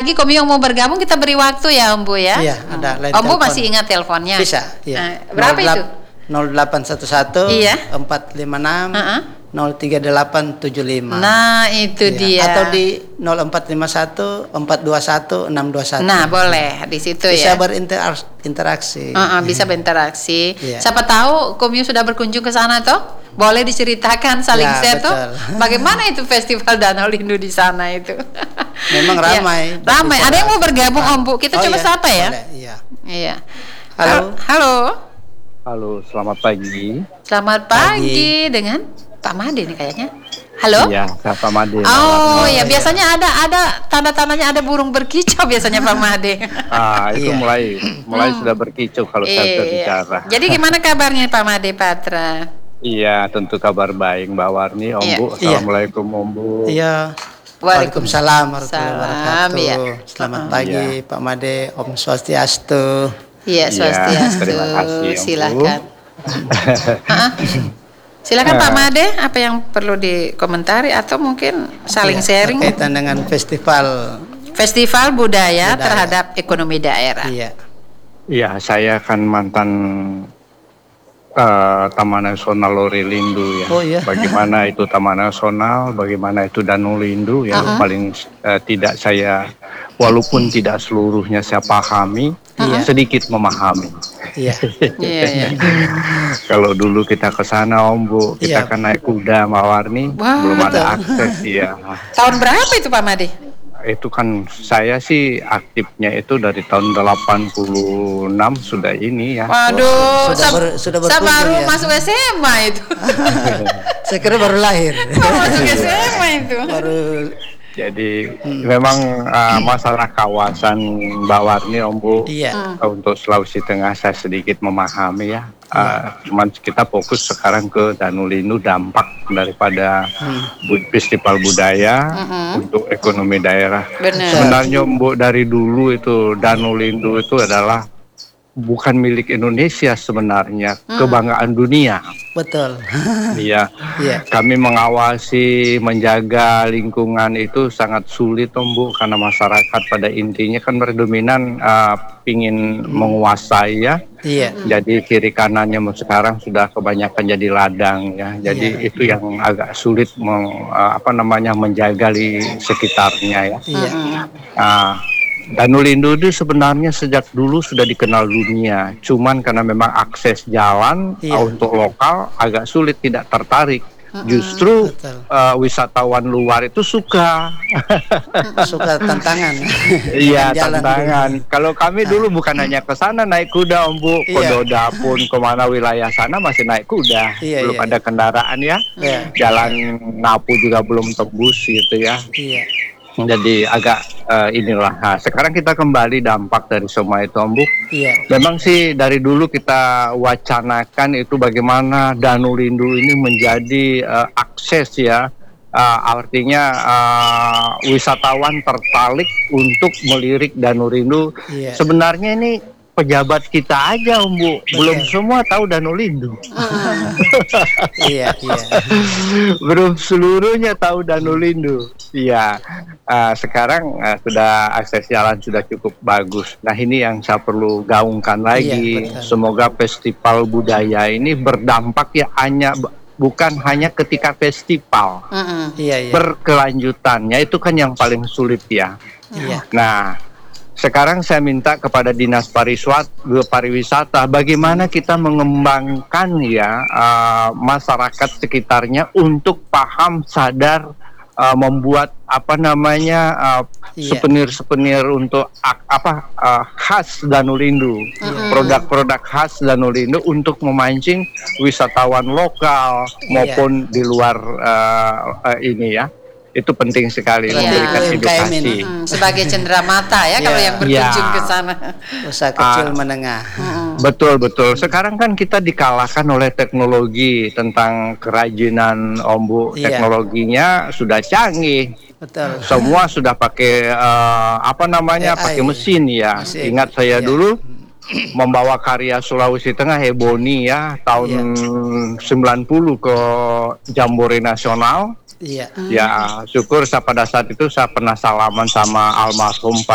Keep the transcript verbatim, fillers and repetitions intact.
lagi Komi yang mau bergabung, kita beri waktu ya Om Bu ya. Iya, ada line Om Bu telepon. masih ingat teleponnya? Bisa, iya. Nah, berapa itu? nol delapan satu satu Iya. empat lima enam Uh-uh. nol tiga delapan tujuh lima. Nah, itu Iya. dia. Atau di nol empat lima satu empat dua satu enam dua satu. Nah, boleh di situ Bisa ya. berinteraksi. Uh-uh, bisa berinteraksi. Iya. Siapa tahu Komi sudah berkunjung ke sana toh? Boleh diceritakan saling Ya, share tuh. betul. Bagaimana itu Festival Danau Lindu di sana itu? Memang ramai. Ya, ramai. Ada yang mau bergabung Om Bu? Kita Oh, coba iya. sapa ya. Boleh, iya. Iya. Halo. Halo. Halo, selamat pagi. Selamat Pagi. pagi dengan Pak Made nih kayaknya. Halo? Iya, saya Pak Made. Oh, ya iya. biasanya ada ada tanda-tandanya ada burung berkicau biasanya Pak Made. Ah, itu Iya. mulai mulai Hmm. sudah berkicau kalau saya Iya. berbicara. Jadi gimana kabarnya Pak Made Patra? Iya, tentu kabar baik Mbak Warni, Om Iya. Bu. Assalamualaikum Om Bu. Iya. Waalaikumsalam. Waalaikumsalam warahmatullahi Salam, wabarakatuh. iya. Selamat Uh-uh. pagi Iya. Pak Made, Om Swastiastu. Iya, Iya, swastiastu. terima kasih, Om Bu. Silakan. Ah, silakan Pak Eh. Made, apa yang perlu dikomentari atau mungkin saling Iya, sharing berkaitan dengan festival. festival budaya, Budaya. terhadap ekonomi daerah. Iya. Iya, saya kan mantan eh, Taman Nasional Lori Lindu ya. Oh, iya. Bagaimana itu Taman Nasional, bagaimana itu Danau Lindu yang Uh-uh. paling eh, tidak saya, walaupun tidak seluruhnya saya pahami, Iya. sedikit memahami. Iya. Iya, iya. Kalau dulu kita ke sana Om Bu, kita Iya. kan naik kuda Mbak Warni, Wah, belum ada betul. akses ya. Tahun berapa itu Pak Made? Itu kan saya sih aktifnya itu dari tahun delapan puluh enam sudah ini ya. Waduh, Sudah saya ber- sudah saya berkunjung baru ya? masuk S M A itu. Saya kira baru lahir. Baru masuk S M A itu. Baru Jadi memang uh, masalah kawasan Mbak Warni Om Bu, iya. uh, untuk Sulawesi Tengah saya sedikit memahami ya. Uh, cuman kita fokus sekarang ke Danau Lindu, dampak daripada bu- festival budaya untuk ekonomi daerah. Benar. Sebenarnya Om Bu, dari dulu itu Danau Lindu itu adalah bukan milik Indonesia sebenarnya, kebanggaan dunia. Betul. Iya. Iya. Kami mengawasi, menjaga lingkungan itu sangat sulit Om Bu, karena masyarakat pada intinya kan berdominan uh, pingin menguasai ya. Iya. Jadi kiri kanannya sekarang sudah kebanyakan jadi ladang ya. Jadi Iya. itu yang agak sulit meng, uh, apa namanya menjaga di sekitarnya ya. Iya. Nah, Danau Lindu itu sebenarnya sejak dulu sudah dikenal dunia. Cuman karena memang akses jalan Iya. uh, untuk lokal agak sulit, tidak tertarik. Justru Betul. uh, wisatawan luar itu suka. Suka tantangan. Iya, Jalan tantangan. dulu. Kalau kami dulu bukan hanya ke sana naik kuda Om Bu, ke Iya. Doda pun kemana wilayah sana masih naik kuda. Iya, belum iya, ada kendaraan ya. Iya. Jalan Napu juga belum tembus gitu ya. Iya. Jadi agak eh, inilah. Nah, sekarang kita kembali dampak dari semua itu Om Bu. Iya. Memang sih dari dulu kita wacanakan itu bagaimana Danau Lindu ini menjadi eh, akses ya. Eh, artinya eh, wisatawan tertarik untuk melirik Danau Lindu. Iya. Sebenarnya ini pejabat kita aja Om Bu, belum semua tahu Danau Lindu. Iya. Iya. Belum seluruhnya tahu Danau Lindu. Iya, uh, sekarang uh, sudah akses jalan sudah cukup bagus. Nah ini yang saya perlu gaungkan lagi. Iya, betul. Semoga festival budaya ini berdampak ya hanya bukan hanya ketika festival, Mm-mm. Iya. Iya. berkelanjutannya itu kan yang paling sulit ya. Iya. Nah, sekarang saya minta kepada Dinas Pariswat, Pariwisata, bagaimana kita mengembangkan ya uh, masyarakat sekitarnya untuk paham, sadar, uh, membuat apa namanya uh, Iya. souvenir-souvenir untuk ak- apa uh, khas Danau Lindu, produk-produk khas Danau Lindu untuk memancing wisatawan lokal Iya. maupun di luar uh, uh, ini ya. Itu penting sekali Iya. memberikan U M K M edukasi. ini. Mm, sebagai cenderamata ya kalau Iya. yang berkunjung Iya. ke sana. Usaha kecil Ah. menengah. Betul betul. Sekarang kan kita dikalahkan oleh teknologi tentang kerajinan Om Bu. Iya. Teknologinya sudah canggih. Betul. Semua sudah pakai eh, apa namanya? A I. Pakai mesin ya. Mesin. Ingat saya Iya. dulu membawa karya Sulawesi Tengah Ebony ya tahun sembilan puluh ke Jambore Nasional. Iya. Ya syukur saya pada saat itu saya pernah salaman sama almarhum Pak